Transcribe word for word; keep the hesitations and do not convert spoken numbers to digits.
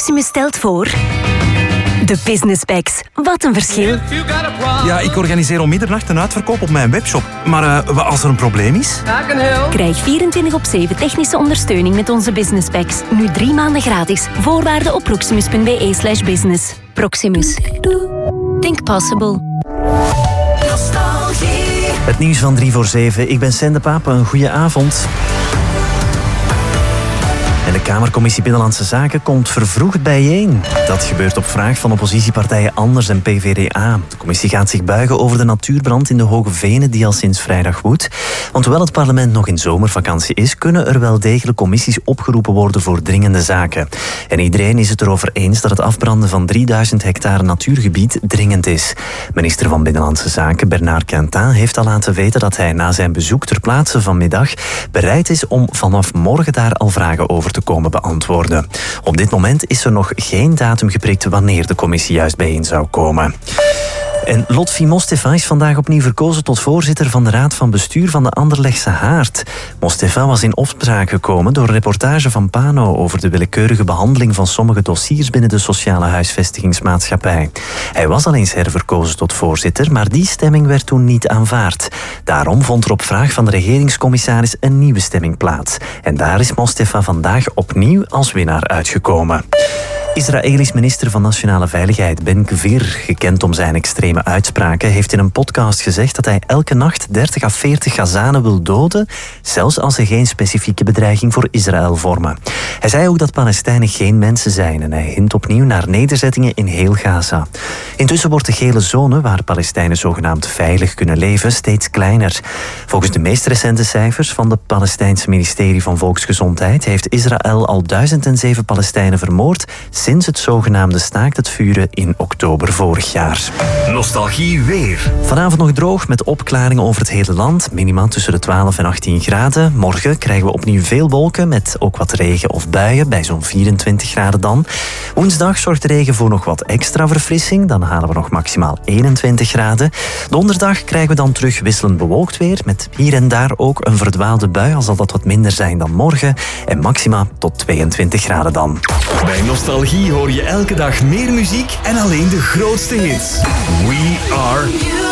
Proximus stelt voor... De Business Packs. Wat een verschil. Ja, ik organiseer om middernacht een uitverkoop op mijn webshop. Maar uh, als er een probleem is? Krijg vierentwintig op zeven technische ondersteuning met onze Business Packs. Nu drie maanden gratis. Voorwaarden op proximus.be slash business. Proximus. Think possible. Het nieuws van drie voor zeven. Ik ben Sende Pape. Een goede avond. En de Kamercommissie Binnenlandse Zaken komt vervroegd bijeen. Dat gebeurt op vraag van oppositiepartijen Anders en P V D A. De commissie gaat zich buigen over de natuurbrand in de Hoge Venen die al sinds vrijdag woedt. Want hoewel het parlement nog in zomervakantie is, kunnen er wel degelijk commissies opgeroepen worden voor dringende zaken. En iedereen is het erover eens dat het afbranden van drieduizend hectare natuurgebied dringend is. Minister van Binnenlandse Zaken Bernard Quintin heeft al laten weten dat hij na zijn bezoek ter plaatse vanmiddag bereid is om vanaf morgen daar al vragen over te komen beantwoorden. Op dit moment is er nog geen datum geprikt wanneer de commissie juist bijeen zou komen. En Lotfi Mostefa is vandaag opnieuw verkozen tot voorzitter van de Raad van Bestuur van de Anderlechtse Haard. Mostefa was in opspraak gekomen door een reportage van Pano over de willekeurige behandeling van sommige dossiers binnen de sociale huisvestigingsmaatschappij. Hij was al eens herverkozen tot voorzitter, maar die stemming werd toen niet aanvaard. Daarom vond er op vraag van de regeringscommissaris een nieuwe stemming plaats. En daar is Mostefa vandaag opnieuw als winnaar uitgekomen. Israëlisch minister van Nationale Veiligheid Ben Gvir, gekend om zijn extreme uitspraken, heeft in een podcast gezegd dat hij elke nacht dertig à veertig Gazanen wil doden, zelfs als ze geen specifieke bedreiging voor Israël vormen. Hij zei ook dat Palestijnen geen mensen zijn en hij hint opnieuw naar nederzettingen in heel Gaza. Intussen wordt de gele zone, waar Palestijnen zogenaamd veilig kunnen leven, steeds kleiner. Volgens de meest recente cijfers van het Palestijnse ministerie van Volksgezondheid heeft Israël al duizend zeven Palestijnen vermoord sinds het zogenaamde staakt het vuren in oktober vorig jaar. Nostalgie weer. Vanavond nog droog met opklaringen over het hele land. Minima tussen de twaalf en achttien graden. Morgen krijgen we opnieuw veel wolken met ook wat regen of buien bij zo'n vierentwintig graden dan. Woensdag zorgt de regen voor nog wat extra verfrissing. Dan halen we nog maximaal eenentwintig graden. Donderdag krijgen we dan terug wisselend bewolkt weer met hier en daar ook een verdwaalde bui, al zal dat wat minder zijn dan morgen. En maxima tot tweeëntwintig graden dan. Bij Nostalgie hoor je elke dag meer muziek en alleen de grootste hits. We are...